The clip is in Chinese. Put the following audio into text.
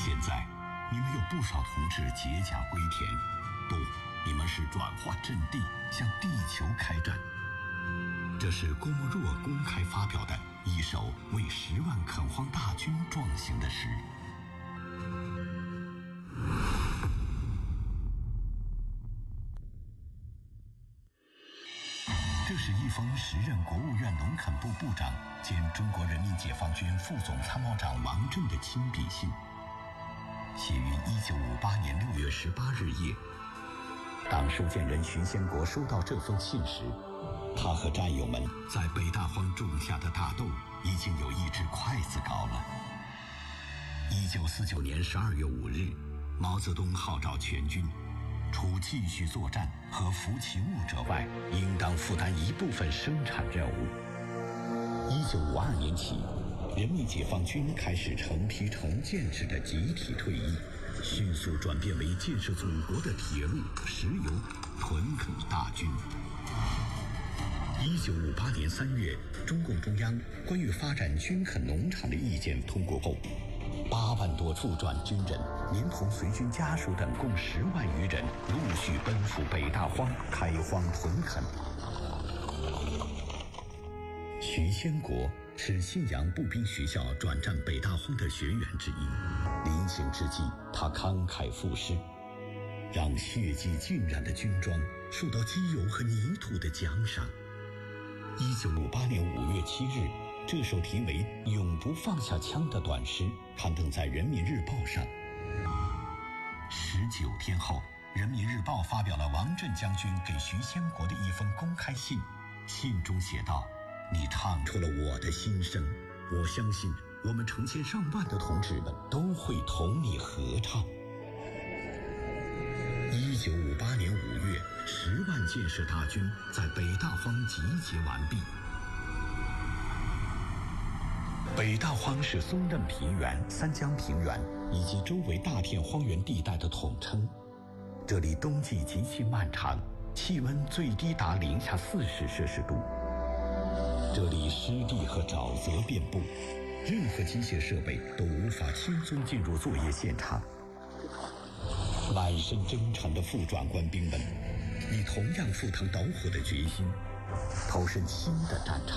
现在，你们有不少同志解甲归田，不，你们是转化阵地，向地球开战。这是郭沫若公开发表的一首为10万垦荒大军壮行的诗。这是一封时任国务院农垦部部长兼中国人民解放军副总参谋长王震的亲笔信，写于1958年6月18日夜。当收件人徐先国收到这封信时，他和战友们在北大荒种下的大豆已经有1只筷子高了。1949年12月5日，毛泽东号召全军，除继续作战和扶其物者外，应当负担一部分生产任务。1952年起，人民解放军开始成批成建制的集体退役，迅速转变为建设祖国的铁路、石油、屯垦大军。1958年3月，中共中央关于发展军垦农场的意见通过后，8万多驻转军人连同随军家属等共10万余人陆续奔赴北大荒开荒屯垦。徐先国是信阳步兵学校转战北大荒的学员之一，临行之际，他慷慨赋诗，让血迹浸染的军装受到机油和泥土的奖赏。1958年5月7日，这首题为《永不放下枪》的短诗刊登在《人民日报》上。19天后，《人民日报》发表了王震将军给徐先国的一封公开信，信中写道：“你唱出了我的心声，我相信我们成千上万的同志们都会同你合唱。”1958年5月，10万建设大军在北大荒集结完毕。北大荒是松嫩平原、三江平原以及周围大片荒原地带的统称。这里冬季极其漫长，气温最低达零下40摄氏度。这里湿地和沼泽遍布，任何机械设备都无法轻松进入作业现场。满身征程的副转官兵们以同样赴汤蹈火的决心投身新的战场。